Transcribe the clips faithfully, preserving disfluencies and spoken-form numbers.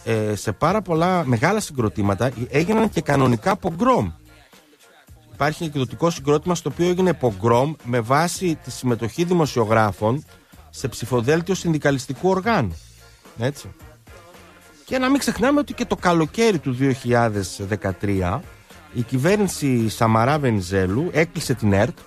ε, σε πάρα πολλά μεγάλα συγκροτήματα έγιναν και κανονικά πογκρόμ. Υπάρχει εκδοτικό συγκρότημα στο οποίο έγινε πογκρόμ με βάση τη συμμετοχή δημοσιογράφων σε ψηφοδέλτιο συνδικαλιστικού οργάνου. Έτσι. Και να μην ξεχνάμε ότι και το καλοκαίρι του δύο χιλιάδες δεκατρία η κυβέρνηση Σαμαρά Βενιζέλου έκλεισε την ΕΡΤ,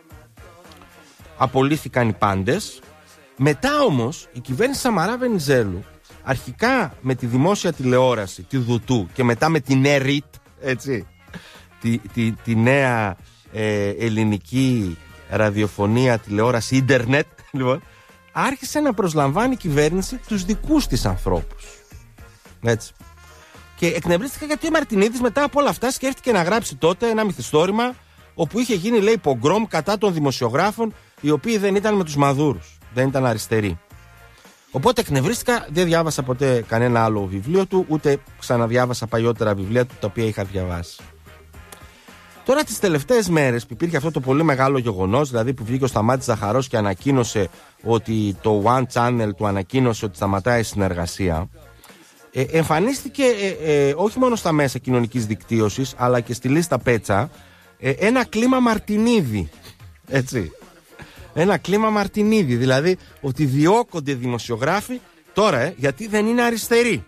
απολύθηκαν οι πάντες. Μετά όμως η κυβέρνηση Σαμαρά Βενιζέλου, αρχικά με τη δημόσια τηλεόραση, τη Δουτού, και μετά με την ΕΡΙΤ, έτσι, τη, τη, τη νέα ε, ελληνική ραδιοφωνία, τηλεόραση, ίντερνετ, λοιπόν, άρχισε να προσλαμβάνει η κυβέρνηση τους δικούς της ανθρώπους. Έτσι. Και εκνευρίστηκα γιατί ο Μαρτινίδης μετά από όλα αυτά σκέφτηκε να γράψει τότε ένα μυθιστόρημα όπου είχε γίνει, λέει, πογκρόμ κατά των δημοσιογράφων οι οποίοι δεν ήταν με τους μαδούρους, δεν ήταν αριστεροί. Οπότε εκνευρίστηκα, δεν διάβασα ποτέ κανένα άλλο βιβλίο του, ούτε ξαναδιάβασα παλιότερα βιβλία του τα οποία είχα διαβάσει. Τώρα τις τελευταίες μέρες που υπήρχε αυτό το πολύ μεγάλο γεγονός, δηλαδή που βγήκε ο Σταμάτης Ζαχαρός και ανακοίνωσε ότι το One Channel του ανακοίνωσε ότι σταματάει η συνεργασία, ε, εμφανίστηκε ε, ε, όχι μόνο στα μέσα κοινωνικής δικτύωσης αλλά και στη λίστα Πέτσα ε, ένα κλίμα Μαρτινίδη. Έτσι. Ένα κλίμα Μαρτινίδη, δηλαδή ότι διώκονται δημοσιογράφοι τώρα ε, γιατί δεν είναι αριστεροί.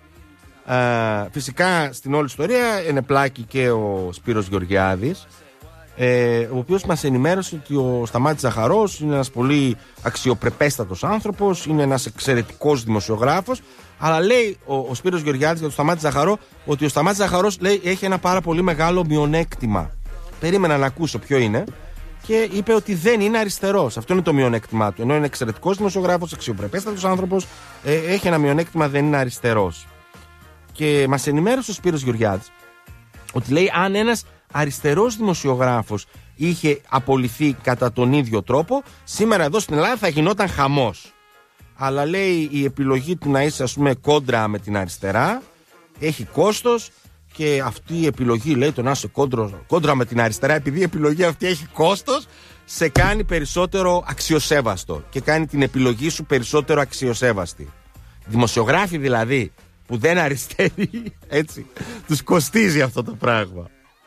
Uh, φυσικά στην όλη ιστορία είναι πλάκη και ο Σπύρος Γεωργιάδης, ε, ο οποίος μας ενημέρωσε ότι ο Σταμάτης Ζαχαρός είναι ένας πολύ αξιοπρεπέστατος άνθρωπος, είναι ένας εξαιρετικός δημοσιογράφος, αλλά λέει ο, ο Σπύρος Γεωργιάδης για τον Σταμάτη Ζαχαρό ότι ο Σταμάτης Ζαχαρός, λέει, έχει ένα πάρα πολύ μεγάλο μειονέκτημα. Περίμενα να ακούσω ποιο είναι και είπε ότι δεν είναι αριστερός. Αυτό είναι το μειονέκτημά του. Ενώ είναι εξαιρετικός δημοσιογράφος, αξιοπρεπέστατος άνθρωπος, ε, έχει ένα μειονέκτημα, δεν είναι αριστερός. Και μας ενημέρωσε ο Σπύρος Γεωργιάδης ότι, λέει, αν ένας αριστερός δημοσιογράφος είχε απολυθεί κατά τον ίδιο τρόπο, σήμερα εδώ στην Ελλάδα θα γινόταν χαμός. Αλλά, λέει, η επιλογή του να είσαι, ας πούμε, κόντρα με την αριστερά έχει κόστος και αυτή η επιλογή, λέει, το να είσαι κόντρα, κόντρα με την αριστερά, επειδή η επιλογή αυτή έχει κόστος, σε κάνει περισσότερο αξιοσέβαστο και κάνει την επιλογή σου περισσότερο αξιοσέβαστη. Δημοσιογράφοι δηλαδή που δεν αριστεροί, έτσι, τους κοστίζει αυτό το πράγμα.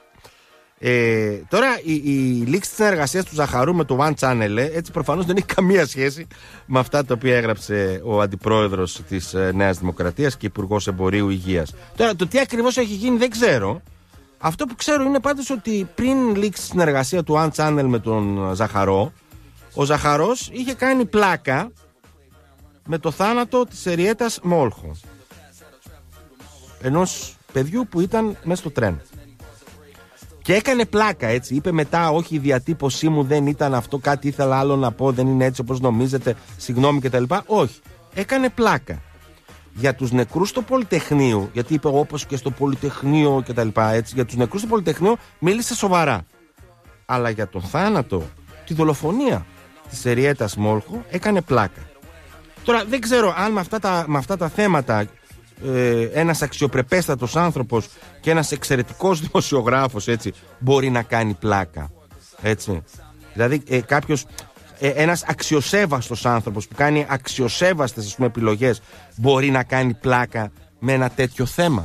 Ε, τώρα η, η λήξη της συνεργασίας του Ζαχαρού με το One Channel, έτσι, προφανώς δεν έχει καμία σχέση με αυτά τα οποία έγραψε ο αντιπρόεδρος της ε, Νέας Δημοκρατίας και υπουργός Εμπορίου Υγείας. Τώρα το τι ακριβώς έχει γίνει δεν ξέρω. Αυτό που ξέρω είναι πάντως ότι πριν λήξει η συνεργασία του One Channel με τον Ζαχαρό, ο Ζαχαρός είχε κάνει πλάκα με το θάνατο της Εριέτας Μόλχο, ενός παιδιού που ήταν μέσα στο τρένο. Και έκανε πλάκα, έτσι. Είπε μετά, όχι, η διατύπωσή μου δεν ήταν αυτό, κάτι ήθελα άλλο να πω, δεν είναι έτσι όπως νομίζετε, συγγνώμη κτλ. Όχι. Έκανε πλάκα. Για τους νεκρούς του Πολυτεχνείου, γιατί είπε όπως και στο Πολυτεχνείο κτλ. Έτσι, για τους νεκρούς του Πολυτεχνείου μίλησε σοβαρά. Αλλά για τον θάνατο, τη δολοφονία της Εριέτας Μόλχο, έκανε πλάκα. Τώρα δεν ξέρω αν με αυτά τα, με αυτά τα θέματα ε, ένας αξιοπρεπέστατος άνθρωπος και ένας εξαιρετικός δημοσιογράφος, έτσι, μπορεί να κάνει πλάκα. Έτσι. Δηλαδή ε, κάποιος, ε, ένας αξιοσέβαστος άνθρωπος που κάνει αξιοσέβαστες, ας πούμε, επιλογές, μπορεί να κάνει πλάκα με ένα τέτοιο θέμα.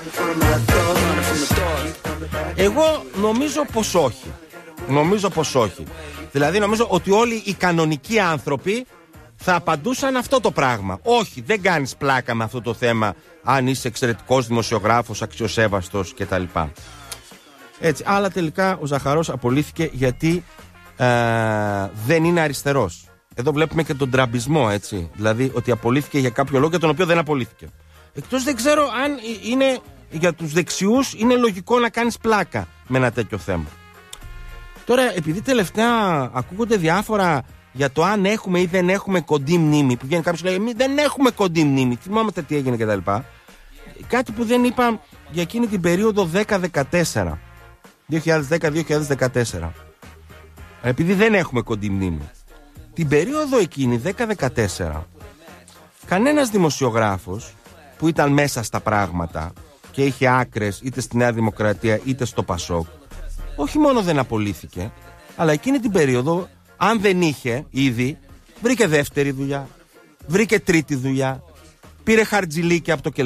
Εγώ νομίζω πως όχι. Νομίζω πως όχι. Δηλαδή νομίζω ότι όλοι οι κανονικοί άνθρωποι θα απαντούσαν αυτό το πράγμα. Όχι, δεν κάνεις πλάκα με αυτό το θέμα αν είσαι εξαιρετικός δημοσιογράφος, αξιοσέβαστος κτλ. Έτσι, αλλά τελικά ο Ζαχαρός απολύθηκε γιατί ε, δεν είναι αριστερός. Εδώ βλέπουμε και τον τραμπισμό, έτσι. Δηλαδή ότι απολύθηκε για κάποιο λόγο για τον οποίο δεν απολύθηκε. Εκτός δεν ξέρω αν είναι, για τους δεξιούς είναι λογικό να κάνεις πλάκα με ένα τέτοιο θέμα. Τώρα, επειδή τελευταία ακούγονται διάφορα για το αν έχουμε ή δεν έχουμε κοντή μνήμη, που βγαίνει κάποιος και λέει εμείς δεν έχουμε κοντή μνήμη, θυμάμαστε τι έγινε κτλ. Κάτι που δεν είπα για εκείνη την περίοδο δέκα δεκατέσσερα, δύο χιλιάδες δέκα δύο χιλιάδες δεκατέσσερα, επειδή δεν έχουμε κοντή μνήμη, την περίοδο εκείνη δέκα δεκατέσσερα κανένας δημοσιογράφος που ήταν μέσα στα πράγματα και είχε άκρες είτε στη Νέα Δημοκρατία είτε στο Πασόκ, όχι μόνο δεν απολύθηκε, αλλά εκείνη την περίοδο, αν δεν είχε ήδη, βρήκε δεύτερη δουλειά, βρήκε τρίτη δουλειά, πήρε χαρτζηλίκια από το